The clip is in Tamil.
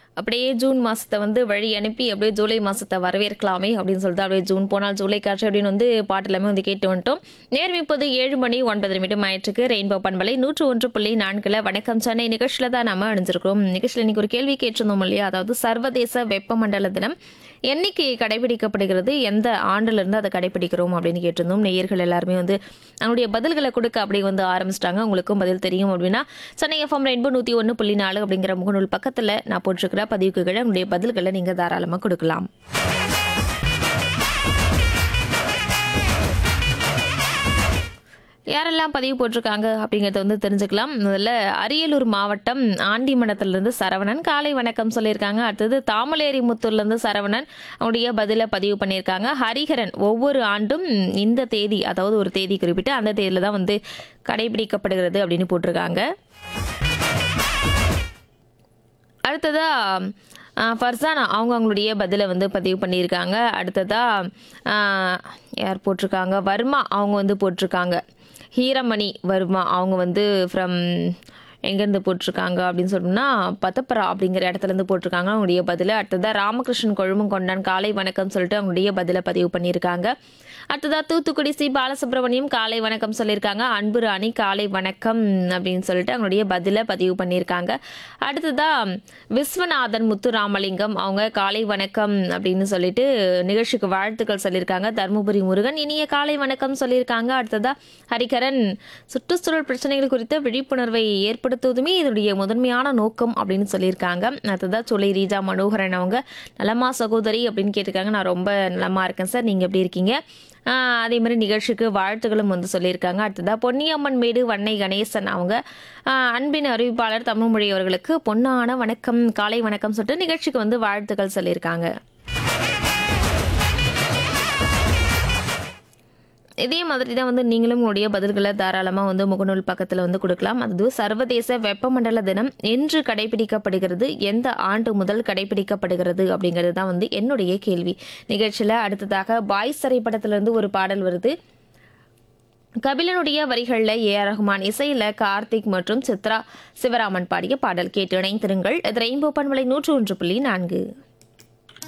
அப்படியே ஜூன் மாசத்த வந்து வழி அனுப்பி அப்படியே ஜூலை மாசத்த வரவேற்கலாமே அப்படின்னு சொல்லிட்டு அப்படியே ஜூன் போனால் ஜூலை காற்று அப்படின்னு வந்து பாட்டு எல்லாமே வந்து கேட்டு வந்துட்டோம். நேரம் இப்போது 7:09 ஆயிற்றுக்கு. ரெயின்போ பண்பலை 101.4 வணக்கம் சென்னை நிகழ்ச்சியில தான் நம்ம அணிஞ்சிருக்கிறோம். நிகழ்ச்சியில் இன்னைக்கு ஒரு கேள்வி கேட்டிருந்தோம் இல்லையா, அதாவது சர்வதேச வெப்பமண்டல தினம் என்னைக்கு கடைபிடிக்கப்படுகிறது, எந்த ஆண்டுல இருந்து அதை கடைபிடிக்கிறோம் அப்படின்னு கேட்டிருந்தோம். நேயர்கள் எல்லாருமே வந்து அவங்களுடைய பதில்களை கொடுக்க அப்படி வந்து ஆரம்பிச்சிட்டாங்க. உங்களுக்கும் பதில் தெரியும் அப்படின்னா சென்னை எஃப்எம் ரெயின்போ 101.4 அப்படிங்கிற முகநூல் பக்கத்துல நான் போட்டிருக்கிற பதிவுக்கு கீழே உங்களுடைய பதில்களை நீங்க தாராளமா கொடுக்கலாம். யாரெல்லாம் பதிவு போட்டிருக்காங்க அப்படிங்கறத வந்து தெரிஞ்சுக்கலாம். முதல்ல அரியலூர் மாவட்டம் ஆண்டிமடத்திலிருந்து சரவணன் காலை வணக்கம் சொல்லியிருக்காங்க. அடுத்தது தாமலேரி முத்தூர்ல இருந்து சரவணன் அவருடைய பதில பதிவு பண்ணியிருக்காங்க. ஹரிஹரன் ஒவ்வொரு ஆண்டும் இந்த தேதி, அதாவது ஒரு தேதி குறிப்பிட்டு அந்த தேதியில தான் வந்து கடைபிடிக்கப்படுகிறது அப்படின்னு போட்டிருக்காங்க. அடுத்ததா ஃபர்சானா அவங்களுடைய பதிலை வந்து பதிவு பண்ணியிருக்காங்க. அடுத்ததா யார் போட்டிருக்காங்க, வர்மா அவங்க வந்து போட்டிருக்காங்க. ஹீரமணி வர்மா அவங்க வந்து ஃப்ரம் எங்கேருந்து போட்டிருக்காங்க அப்படின்னு சொன்னோம்னா பத்தப்பரா அப்படிங்கிற இடத்துலேருந்து போட்டிருக்காங்க அவங்களுடைய பதிலை. அடுத்ததாக ராமகிருஷ்ணன் கொழுமங்கொண்டான் காலை வணக்கம் சொல்லிட்டு அவங்களுடைய பதிலை பதிவு பண்ணியிருக்காங்க. அடுத்ததாக தூத்துக்குடி சி பாலசுப்ரமணியம் காலை வணக்கம் சொல்லியிருக்காங்க. அன்பு ராணி காலை வணக்கம் அப்படின்னு சொல்லிட்டு அவங்களுடைய பதிலை பதிவு பண்ணியிருக்காங்க. அடுத்ததாக விஸ்வநாதன் முத்துராமலிங்கம் அவங்க காலை வணக்கம் அப்படின்னு சொல்லிட்டு நிகழ்ச்சிக்கு வாழ்த்துக்கள் சொல்லியிருக்காங்க. தருமபுரி முருகன் இனிய காலை வணக்கம் சொல்லியிருக்காங்க. அடுத்ததாக ஹரிகரன் சுற்றுச்சூழல் பிரச்சனைகள் குறித்த விழிப்புணர்வை ஏற்படுத்துவதுமே இதனுடைய முதன்மையான நோக்கம் அப்படின்னு சொல்லியிருக்காங்க. அடுத்ததாக சுலை ரீஜா மனோகரன் அவங்க நலமா சகோதரி அப்படின்னு கேட்டிருக்காங்க. நான் ரொம்ப நலமா இருக்கேன் சார், நீங்கள் எப்படி இருக்கீங்க? அதே மாதிரி நிகழ்ச்சிக்கு வாழ்த்துக்களும் வந்து சொல்லியிருக்காங்க. அடுத்ததாக பொன்னியம்மன் மேடு வன்னை கணேசன் அவங்க அன்பின் அறிவிப்பாளர் தமிழ்மொழி அவர்களுக்கு பொன்னான வணக்கம் காலை வணக்கம் சொல்லிட்டு நிகழ்ச்சிக்கு வந்து வாழ்த்துக்கள் சொல்லியிருக்காங்க. இதே மாதிரி தான் வந்து நீங்களும் உங்களுடைய பதில்களை தாராளமாக வந்து முகநூல் பக்கத்தில் வந்து கொடுக்கலாம். அது சர்வதேச வெப்பமண்டல தினம் என்று கடைபிடிக்கப்படுகிறது, எந்த ஆண்டு முதல் கடைபிடிக்கப்படுகிறது அப்படிங்கிறது தான் வந்து என்னுடைய கேள்வி. நிகழ்ச்சியில் அடுத்ததாக பாய்ஸ் திரைப்படத்திலிருந்து ஒரு பாடல் வருது. கபிலனுடைய வரிகளில் ஏ.ஆர். ரஹ்மான், இசையில் கார்த்திக் மற்றும் சித்ரா சிவராமன் பாடிய பாடல் கேட்டு இணைந்திருங்கள். இது ரெயின்போ பண்பலை 101.4.